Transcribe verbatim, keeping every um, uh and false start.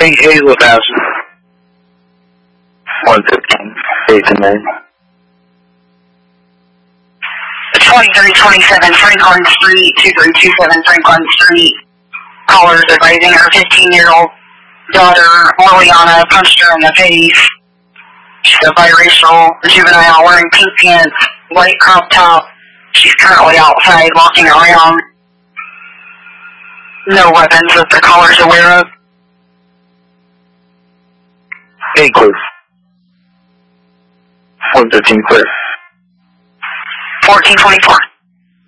Saint Hazel Bassett. one fifteen, eighth and nine. twenty-three twenty-seven Franklin Street, two three two seven Franklin Street. Callers advising her fifteen-year-old daughter, Liliana, punched her in the face. She's a biracial juvenile wearing pink pants, white crop top. She's currently outside walking around. No weapons that the caller's aware of. Eight clear. one fifteen clear. fourteen twenty-four.